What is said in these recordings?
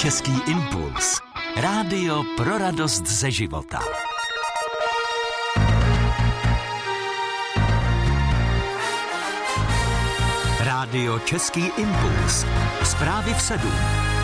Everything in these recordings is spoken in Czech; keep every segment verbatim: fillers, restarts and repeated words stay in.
Český impuls. Rádio pro radost ze života. Rádio Český impuls. Zprávy v sedm.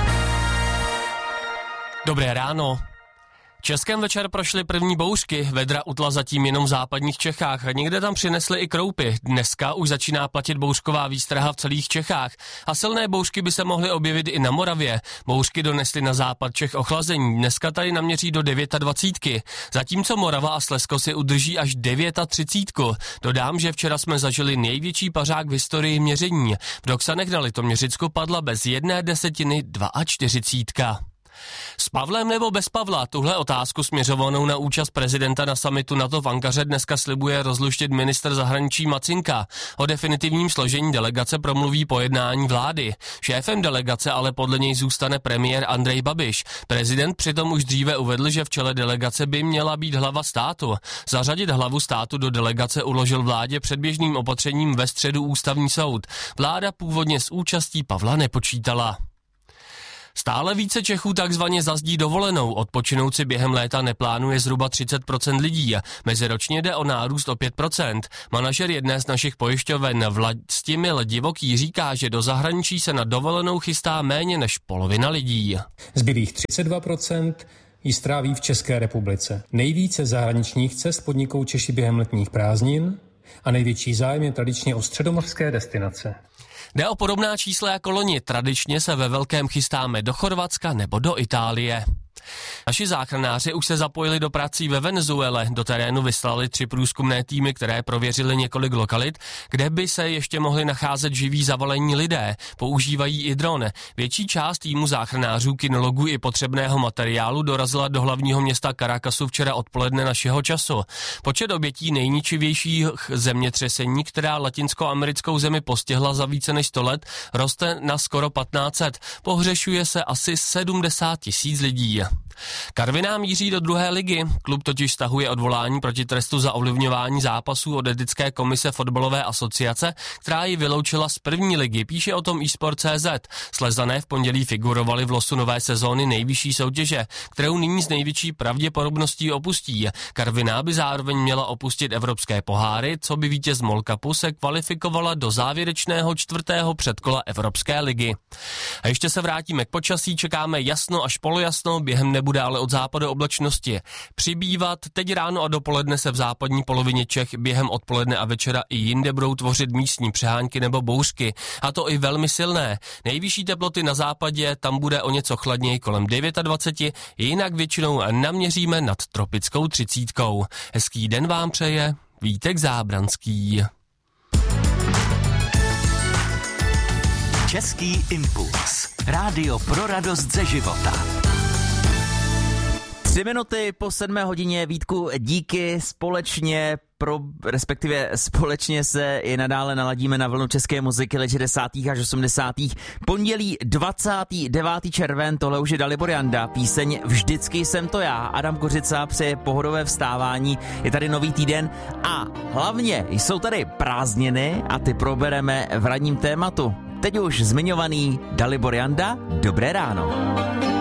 Dobré ráno. Českém večer prošly první bouřky, vedra utla zatím jenom v západních Čechách a někde tam přinesly i kroupy. Dneska už začíná platit bouřková výstraha v celých Čechách a silné bouřky by se mohly objevit i na Moravě. Bouřky donesly na západ Čech ochlazení, dneska tady naměří do dvacet devět. Zatímco Morava a Slezsko si udrží až třicet devět. Dodám, že včera jsme zažili největší pařák v historii měření. V Doksanech na Litoměřicku padla bez jedné desetiny čtyřicet dva. S Pavlem nebo bez Pavla? Tuhle otázku směřovanou na účast prezidenta na summitu NATO v Ankaře dneska slibuje rozluštit ministr zahraničí Macinka. O definitivním složení delegace promluví po jednání vlády. Šéfem delegace ale podle něj zůstane premiér Andrej Babiš. Prezident přitom už dříve uvedl, že v čele delegace by měla být hlava státu. Zařadit hlavu státu do delegace uložil vládě předběžným opatřením ve středu ústavní soud. Vláda původně s účastí Pavla nepočítala. Stále více Čechů takzvaně zazdí dovolenou. Odpočinout si během léta neplánuje zhruba třicet procent lidí. Meziročně jde o nárůst o pět procent. Manažer jedné z našich pojišťoven Vlastimil Divoký říká, že do zahraničí se na dovolenou chystá méně než polovina lidí. Zbylých třicet dva procent ji stráví v České republice. Nejvíce zahraničních cest podnikou Češi během letních prázdnin a největší zájem je tradičně o středomořské destinace. Jde o podobná čísla jako loni. Tradičně se ve velkém chystáme do Chorvatska nebo do Itálie. Naši záchranáři už se zapojili do prací ve Venezuele. Do terénu vyslali tři průzkumné týmy, které prověřily několik lokalit, kde by se ještě mohli nacházet živí zavalení lidé. Používají i dron. Větší část týmu záchranářů, kynologů i potřebného materiálu dorazila do hlavního města Caracasu včera odpoledne našeho času. Počet obětí nejničivějších zemětřesení, která latinskoamerickou zemi postihla za více než sto let, roste na skoro patnáct set. Pohřešuje se asi sedmdesát tisíc lidí. Karviná míří do druhé ligy. Klub totiž stahuje odvolání proti trestu za ovlivňování zápasů od etické komise fotbalové asociace, která ji vyloučila z první ligy, píše o tom eSport tečka cé zet. Slezané v pondělí figurovali v losu nové sezóny nejvyšší soutěže, kterou nyní s největší pravděpodobností opustí. Karviná by zároveň měla opustit evropské poháry, co by vítěz MOL Cupu se kvalifikovala do závěrečného čtvrtého předkola Evropské ligy. A ještě se vrátíme k počasí, čekáme jasno až polojasno, během nebude ale od západu oblačnosti přibývat. Teď ráno a dopoledne se v západní polovině Čech během odpoledne a večera i jinde budou tvořit místní přehánky nebo bouřky, a to i velmi silné. Nejvyšší teploty na západě, tam bude o něco chladněji kolem dvacet devět, jinak většinou naměříme nad tropickou třicítkou. Hezký den vám přeje Vítek Zábranský. Český impuls. Rádio pro radost ze života. Tři minuty po sedmé hodině, Vítku, díky, společně, pro, respektive společně se i nadále naladíme na vlnu české muziky let šedesátých až osmdesátých. Pondělí dvacátého devátého červen, tohle už je Dalibor Janda, píseň Vždycky jsem to já. Adam Kořica přeje pohodové vstávání, je tady nový týden a hlavně jsou tady prázdniny a ty probereme v ranním tématu. Teď už zmiňovaný Dalibor Janda, dobré ráno.